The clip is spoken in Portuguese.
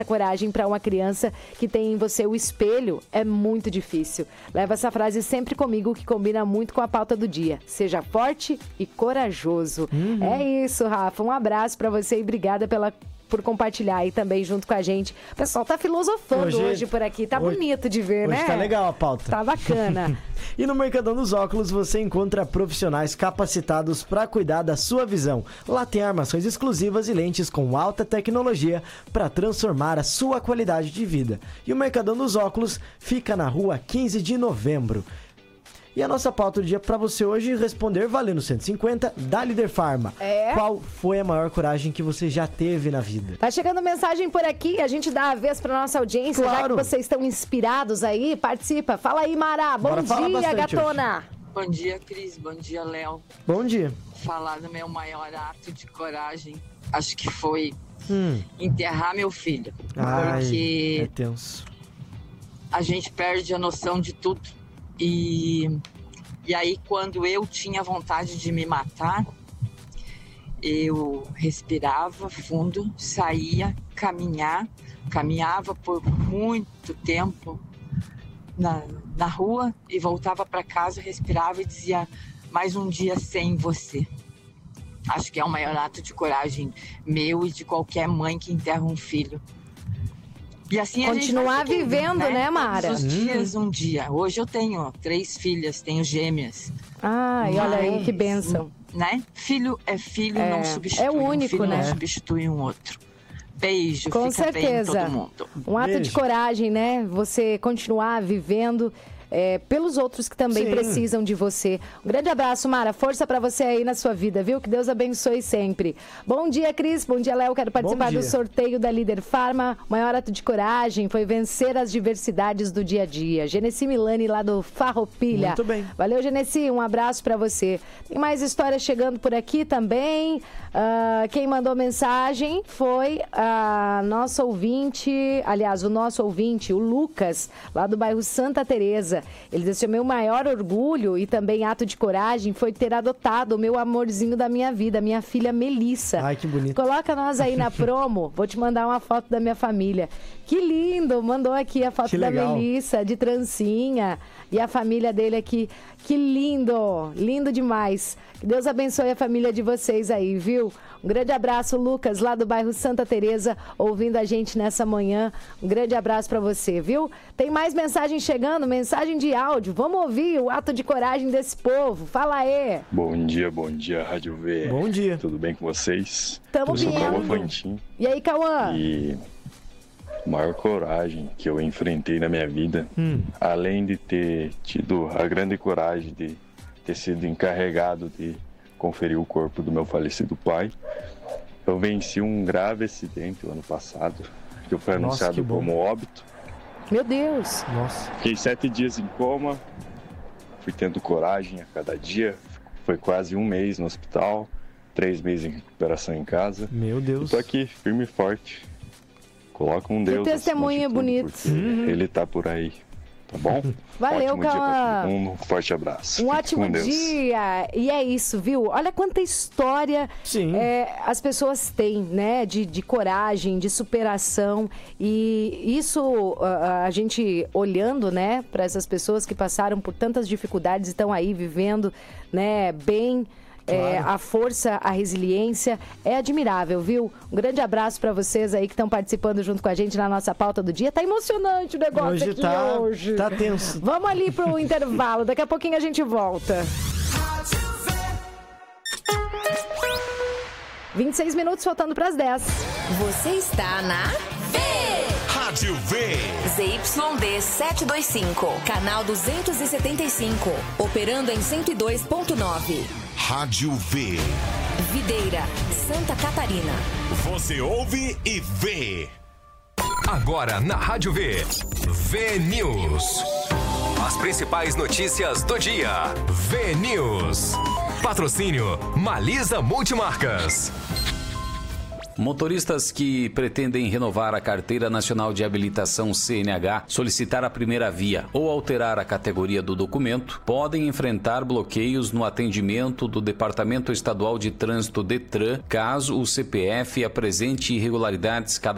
coragem para uma criança que tem em você o espelho é muito difícil. Leva essa frase sempre comigo, que combina muito com a pauta do dia. Seja forte e corajoso. É isso, Rafa. Um abraço para você e obrigada por compartilhar aí também junto com a gente. O pessoal tá filosofando hoje por aqui. Tá bonito de ver, né? Hoje tá legal a pauta. Tá bacana. E no Mercadão dos Óculos você encontra profissionais capacitados para cuidar da sua visão. Lá tem armações exclusivas e lentes com alta tecnologia para transformar a sua qualidade de vida. E o Mercadão dos Óculos fica na rua 15 de novembro. E a nossa pauta do dia para você hoje responder valendo 150 da Líder Farma. Qual foi a maior coragem que você já teve na vida? Tá chegando mensagem por aqui, a gente dá a vez pra nossa audiência, claro. Já que vocês estão inspirados aí, participa. Fala aí, Mara. Bom dia, gatona. Hoje. Bom dia, Cris. Bom dia, Léo. Bom dia. Falar do meu maior ato de coragem, acho que foi enterrar meu filho. Porque é tenso. A gente perde a noção de tudo. E aí, quando eu tinha vontade de me matar, eu respirava fundo, saía, caminhava por muito tempo na rua e voltava para casa, respirava e dizia: mais um dia sem você. Acho que é o maior ato de coragem meu e de qualquer mãe que enterra um filho. E assim continuar vivendo, né, Mara? Todos os dias, um dia. Hoje eu tenho 3 filhas, tenho gêmeas. E olha aí, que bênção. Né? Filho é filho, não substitui. É o único, filho né? não substitui um outro. Beijo, com fica certeza. bem todo mundo. Um ato de coragem, né? Você continuar vivendo pelos outros que também precisam de você. Um grande abraço, Mara. Força pra você aí na sua vida, viu? Que Deus abençoe sempre. Bom dia, Cris. Bom dia, Léo. Quero participar do sorteio da Líder Farma. O maior ato de coragem foi vencer as diversidades do dia a dia. Genesi Milani, lá do Farroupilha. Muito bem. Valeu, Genesi. Um abraço pra você. Tem mais histórias chegando por aqui também. Quem mandou mensagem foi a nossa ouvinte, aliás, o nosso ouvinte, o Lucas, lá do bairro Santa Teresa. Ele disse: meu maior orgulho e também ato de coragem foi ter adotado o meu amorzinho da minha vida, minha filha Melissa. Ai, que bonito. Coloca nós aí na promo, vou te mandar uma foto da minha família. Que lindo, mandou aqui a foto da Melissa, de trancinha, e a família dele aqui. Que lindo, lindo demais. Que Deus abençoe a família de vocês aí, viu? Um grande abraço, Lucas, lá do bairro Santa Teresa, ouvindo a gente nessa manhã. Um grande abraço pra você, viu? Tem mais mensagem chegando, mensagem de áudio. Vamos ouvir o ato de coragem desse povo. Fala aí. Bom dia, Rádio V. Bom dia. Tudo bem com vocês? Tamo bem. Eu sou Cauã Fantin. E aí, Cauã? E a maior coragem que eu enfrentei na minha vida, além de ter tido a grande coragem de ter sido encarregado de conferir o corpo do meu falecido pai, eu venci um grave acidente o ano passado, que eu fui anunciado como óbito. Meu Deus! Nossa. Fiquei 7 dias em coma, fui tendo coragem a cada dia, foi quase 1 mês no hospital, 3 meses em recuperação em casa. Meu Deus. Eu tô aqui, firme e forte. Coloca um Deus. Que testemunho bonito. Ele tá por aí. Tá bom? Valeu, Cauã. Um forte abraço. Um ótimo dia. E é isso, viu? Olha quanta história as pessoas têm, né? De coragem, de superação. E isso, a gente olhando, né? Para essas pessoas que passaram por tantas dificuldades e estão aí vivendo, né? Bem... a força, a resiliência é admirável, viu? Um grande abraço para vocês aí que estão participando junto com a gente na nossa pauta do dia. Tá emocionante o negócio hoje. Tá tenso. Vamos ali pro intervalo, daqui a pouquinho a gente volta. 26 minutos faltando pras 10. Você está na Rádio V. ZYD 725, canal 275, operando em 102.9. Rádio V. Videira, Santa Catarina. Você ouve e vê. Agora na Rádio V. V News. As principais notícias do dia. V News. Patrocínio Malisa Multimarcas. Motoristas que pretendem renovar a Carteira Nacional de Habilitação CNH, solicitar a primeira via ou alterar a categoria do documento, podem enfrentar bloqueios no atendimento do Departamento Estadual de Trânsito DETRAN, caso o CPF apresente irregularidades